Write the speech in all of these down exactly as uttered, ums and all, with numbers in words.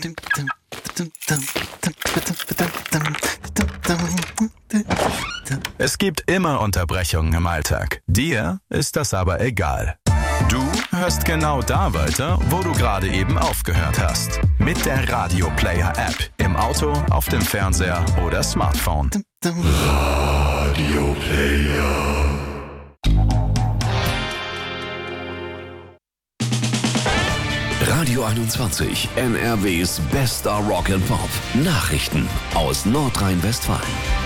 Es gibt immer Unterbrechungen im Alltag. Dir ist das aber egal. Du hörst genau da weiter, wo du gerade eben aufgehört hast. Mit der Radio Player App. Im Auto, auf dem Fernseher oder Smartphone. Radio Player. Radio einundzwanzig, N R Ws bester Rock and Pop. Nachrichten aus Nordrhein-Westfalen.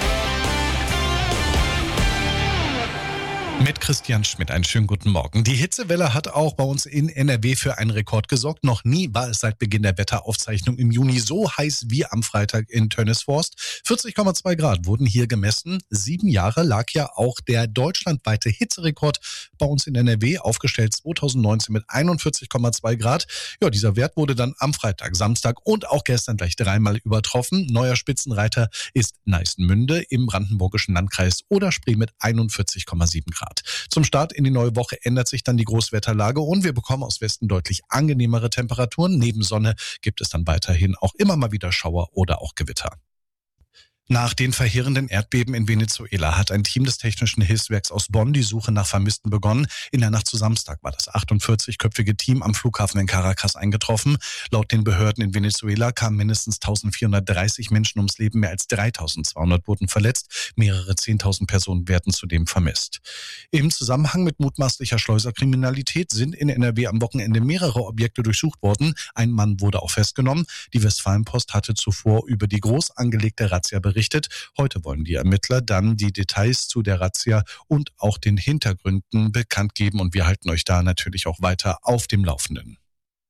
Mit Christian Schmidt, einen schönen guten Morgen. Die Hitzewelle hat auch bei uns in N R W für einen Rekord gesorgt. Noch nie war es seit Beginn der Wetteraufzeichnung im Juni so heiß wie am Freitag in Tönnesforst. vierzig Komma zwei Grad wurden hier gemessen. Sieben Jahre lag ja auch der deutschlandweite Hitzerekord bei uns in N R W, aufgestellt zweitausendneunzehn mit einundvierzig Komma zwei Grad. Ja, dieser Wert wurde dann am Freitag, Samstag und auch gestern gleich dreimal übertroffen. Neuer Spitzenreiter ist Neißenmünde im brandenburgischen Landkreis Oder-Spree mit einundvierzig Komma sieben Grad. Zum Start in die neue Woche ändert sich dann die Großwetterlage und wir bekommen aus Westen deutlich angenehmere Temperaturen. Neben Sonne gibt es dann weiterhin auch immer mal wieder Schauer oder auch Gewitter. Nach den verheerenden Erdbeben in Venezuela hat ein Team des Technischen Hilfswerks aus Bonn die Suche nach Vermissten begonnen. In der Nacht zu Samstag war das achtundvierzigköpfige Team am Flughafen in Caracas eingetroffen. Laut den Behörden in Venezuela kamen mindestens eintausendvierhundertdreißig Menschen ums Leben, mehr als dreitausendzweihundert wurden verletzt, mehrere zehntausend Personen werden zudem vermisst. Im Zusammenhang mit mutmaßlicher Schleuserkriminalität sind in N R W am Wochenende mehrere Objekte durchsucht worden. Ein Mann wurde auch festgenommen. Die Westfalenpost hatte zuvor über die groß angelegte Razzia berichtet. Heute wollen die Ermittler dann die Details zu der Razzia und auch den Hintergründen bekannt geben und wir halten euch da natürlich auch weiter auf dem Laufenden.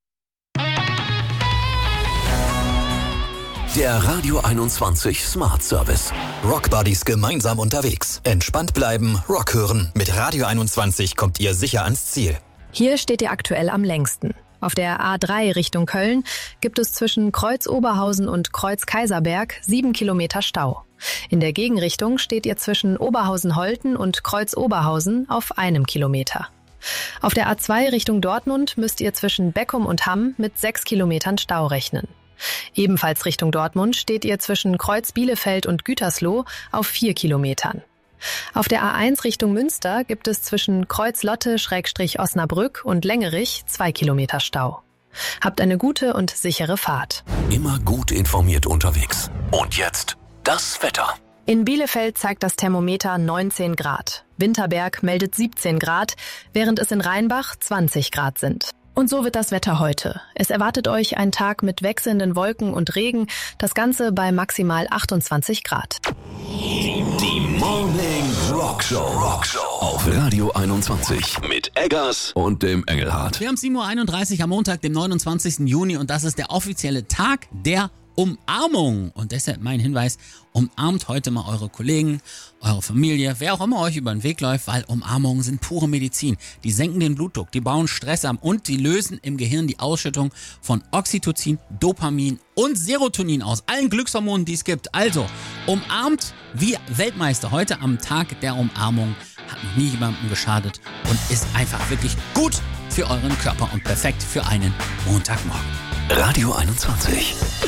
Der Radio einundzwanzig Smart Service. Rockbuddies gemeinsam unterwegs. Entspannt bleiben, Rock hören. Mit Radio einundzwanzig kommt ihr sicher ans Ziel. Hier steht ihr aktuell am längsten. Auf der A drei Richtung Köln gibt es zwischen Kreuz Oberhausen und Kreuz Kaiserberg sieben Kilometer Stau. In der Gegenrichtung steht ihr zwischen Oberhausen-Holten und Kreuz Oberhausen auf einem Kilometer. Auf der A zwei Richtung Dortmund müsst ihr zwischen Beckum und Hamm mit sechs Kilometern Stau rechnen. Ebenfalls Richtung Dortmund steht ihr zwischen Kreuz Bielefeld und Gütersloh auf vier Kilometern. Auf der A eins Richtung Münster gibt es zwischen Kreuz-Lotte-Osnabrück und Längerich zwei Kilometer Stau. Habt eine gute und sichere Fahrt. Immer gut informiert unterwegs. Und jetzt das Wetter. In Bielefeld zeigt das Thermometer neunzehn Grad. Winterberg meldet siebzehn Grad, während es in Rheinbach zwanzig Grad sind. Und so wird das Wetter heute. Es erwartet euch ein Tag mit wechselnden Wolken und Regen, das Ganze bei maximal achtundzwanzig Grad. Die Morning Rock Show. Rock Show auf Radio einundzwanzig mit Eggers und dem Engelhardt. Wir haben sieben Uhr einunddreißig am Montag, dem neunundzwanzigsten Juni und das ist der offizielle Tag der Umarmung. Und deshalb mein Hinweis, umarmt heute mal eure Kollegen, eure Familie, wer auch immer euch über den Weg läuft, weil Umarmungen sind pure Medizin. Die senken den Blutdruck, die bauen Stress ab und die lösen im Gehirn die Ausschüttung von Oxytocin, Dopamin und Serotonin aus. Allen Glückshormonen, die es gibt. Also, umarmt wie Weltmeister. Heute am Tag der Umarmung hat noch nie jemandem geschadet und ist einfach wirklich gut für euren Körper und perfekt für einen Montagmorgen. Radio einundzwanzig.